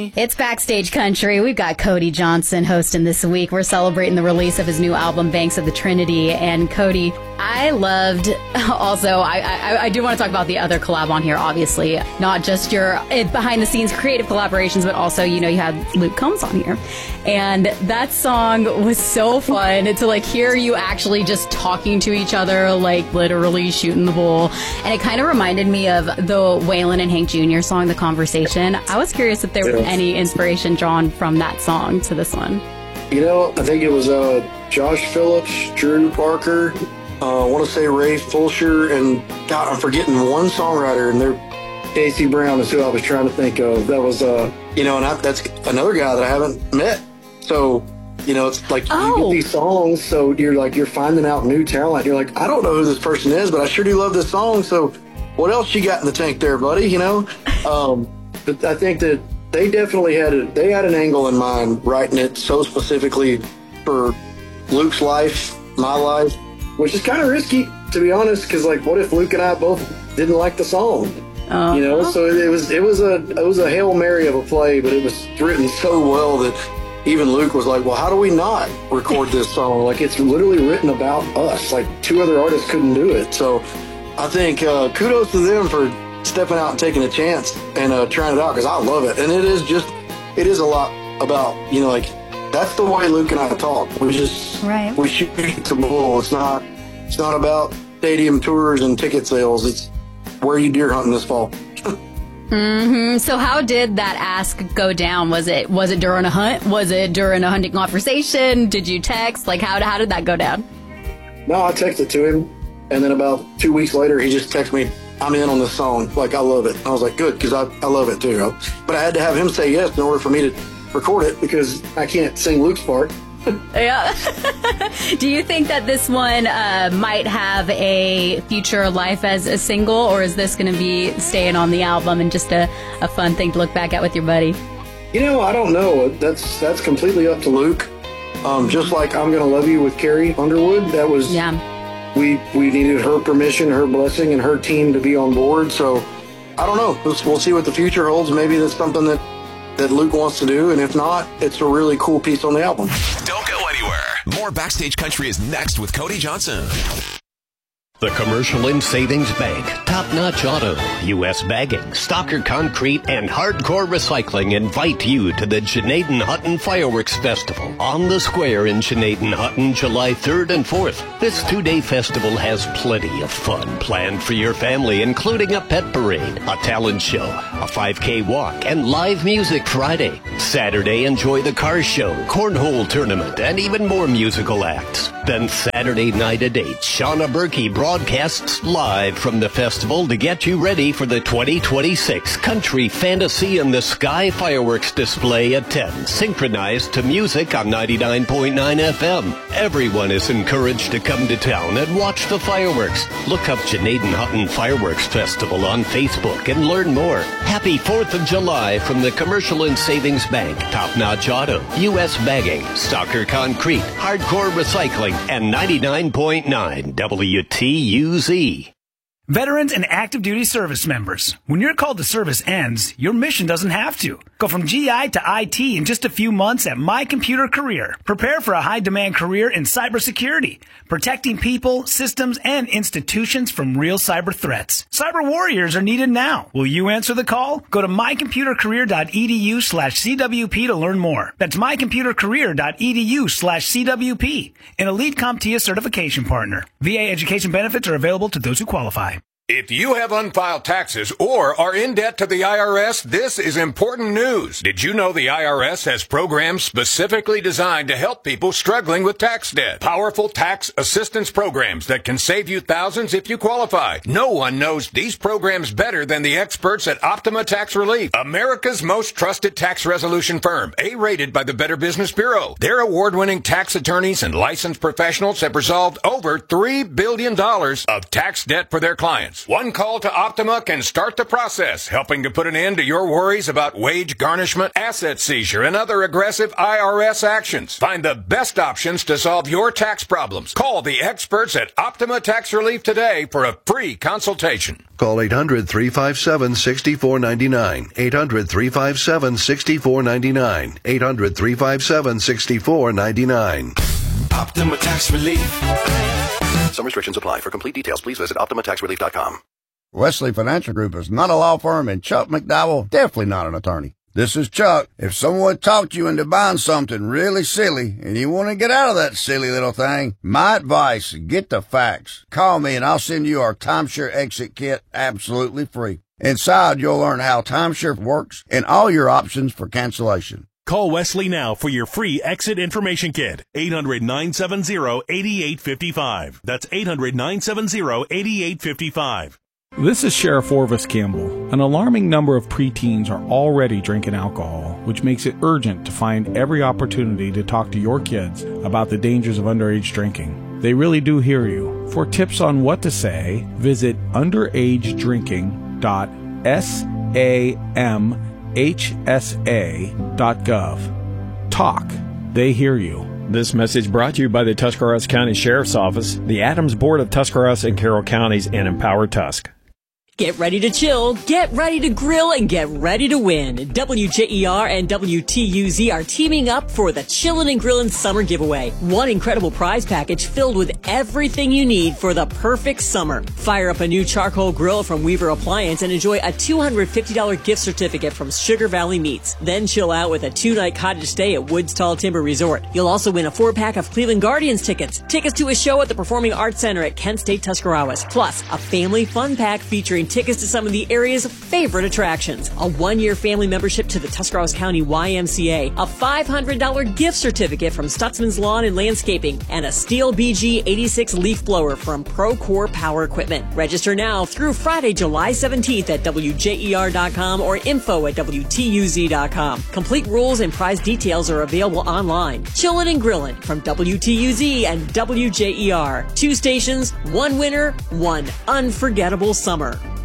It's Backstage Country. We've got Cody Johnson hosting this week. We're celebrating the release of his new album, Banks of the Trinity. And Cody, I loved also, I do want to talk about the other collab on here, obviously. Not just your behind-the-scenes creative collaborations, but also, you had Luke Combs on here. And that song was so fun to hear you actually just talking to each other, literally shooting the bull. And it kind of reminded me of the Waylon and Hank Jr. song, The Conversation. I was curious if there was any inspiration drawn from that song to this one. I think it was Josh Phillips, Drew Parker, I want to say Ray Fulcher, and God, I'm forgetting one songwriter, and they're Casey Brown is who I was trying to think of. That was, and that's another guy that I haven't met. So, it's like you get these songs, so you're finding out new talent. You're like, I don't know who this person is, but I sure do love this song. So what else you got in the tank there, buddy? But I think that they definitely had an angle in mind, writing it so specifically for Luke's life, my life, which is kind of risky, to be honest, because what if Luke and I both didn't like the song? So it was a Hail Mary of a play, but it was written so well that even Luke was like, well, how do we not record this song? It's literally written about us. Two other artists couldn't do it. So I think kudos to them for stepping out and taking a chance and trying it out, because I love it. And it is a lot about, that's the way Luke and I talk. We shoot the bull. It's not about stadium tours and ticket sales. It's where are you deer hunting this fall? Mm-hmm. So how did that ask go down? Was it during a hunt? Was it during a hunting conversation? Did you text? How did that go down? No, I texted to him, and then about 2 weeks later, he just texted me, I'm in on this song. I love it. I was like, good, because I love it too. But I had to have him say yes in order for me to record it, because I can't sing Luke's part. Yeah. Do you think that this one might have a future life as a single, or is this going to be staying on the album and just a fun thing to look back at with your buddy? I don't know. That's completely up to Luke. Just like I'm Gonna Love You with Carrie Underwood, that was... Yeah. We needed her permission, her blessing, and her team to be on board. So I don't know. We'll see what the future holds. Maybe that's something that Luke wants to do, and if not, it's a really cool piece on the album. Don't go anywhere. More Backstage Country is next with Cody Johnson. The Commercial and Savings Bank, Top Notch Auto, U.S. Bagging, Stocker Concrete, and Hardcore Recycling invite you to the Janaden-Hutton Fireworks Festival on the Square in Janaden-Hutton, July 3rd and 4th. This two-day festival has plenty of fun planned for your family, including a pet parade, a talent show, a 5K walk, and live music Friday. Saturday, enjoy the car show, cornhole tournament, and even more musical acts. Then Saturday night at 8, Shauna Berkey broadcasts live from the festival to get you ready for the 2026 Country Fantasy in the Sky fireworks display at 10, synchronized to music on 99.9 FM. Everyone is encouraged to come to town and watch the fireworks. Look up Janaden-Hutton Fireworks Festival on Facebook and learn more. Happy 4th of July from the Commercial and Savings Bank, Top Notch Auto, U.S. Bagging, Stocker Concrete, Hardcore Recycling, and 99.9 WTUZ. Veterans and active duty service members, when your call to service ends, your mission doesn't have to. Go from GI to IT in just a few months at My Computer Career. Prepare for a high-demand career in cybersecurity, protecting people, systems, and institutions from real cyber threats. Cyber warriors are needed now. Will you answer the call? Go to mycomputercareer.edu/CWP to learn more. That's mycomputercareer.edu/CWP, an elite CompTIA certification partner. VA education benefits are available to those who qualify. If you have unfiled taxes or are in debt to the IRS, this is important news. Did you know the IRS has programs specifically designed to help people struggling with tax debt? Powerful tax assistance programs that can save you thousands if you qualify. No one knows these programs better than the experts at Optima Tax Relief, America's most trusted tax resolution firm, A-rated by the Better Business Bureau. Their award-winning tax attorneys and licensed professionals have resolved over $3 billion of tax debt for their clients. taxes. One call to Optima can start the process, helping to put an end to your worries about wage garnishment, asset seizure, and other aggressive IRS actions. Find the best options to solve your tax problems. Call the experts at Optima Tax Relief today for a free consultation. Call 800-357-6499. 800-357-6499. 800-357-6499. Optima Tax Relief. Some restrictions apply. For complete details, please visit OptimaTaxRelief.com. Wesley Financial Group is not a law firm, and Chuck McDowell definitely not an attorney. This is Chuck. If someone talked you into buying something really silly and you want to get out of that silly little thing, my advice, get the facts. Call me and I'll send you our timeshare exit kit absolutely free. Inside, you'll learn how timeshare works and all your options for cancellation. Call Wesley now for your free exit information kit. 800-970-8855. That's 800-970-8855. This is Sheriff Orvis Campbell. An alarming number of preteens are already drinking alcohol, which makes it urgent to find every opportunity to talk to your kids about the dangers of underage drinking. They really do hear you. For tips on what to say, visit underagedrinking.samhsa.gov. Talk. They hear you. This message brought to you by the Tuscarawas County Sheriff's Office, the Adams Board of Tuscarawas and Carroll Counties, and Empower Tusk. Get ready to chill, get ready to grill, and get ready to win. WJER and WTUZ are teaming up for the Chillin' and Grillin' Summer Giveaway. One incredible prize package filled with everything you need for the perfect summer. Fire up a new charcoal grill from Weaver Appliance and enjoy a $250 gift certificate from Sugar Valley Meats. Then chill out with a 2-night cottage stay at Woods Tall Timber Resort. You'll also win a 4-pack of Cleveland Guardians tickets, tickets to a show at the Performing Arts Center at Kent State Tuscarawas, plus a family fun pack featuring tickets to some of the area's favorite attractions, a 1-year family membership to the Tuscarawas County YMCA, a $500 gift certificate from Stutzman's Lawn and Landscaping, and a Steel BG 86 leaf blower from Procore Power Equipment. Register now through Friday, July 17th at WJER.com or info@WTUZ.com. Complete rules and prize details are available online. Chillin' and Grillin' from WTUZ and WJER. 2 stations, 1 winner, 1 unforgettable summer.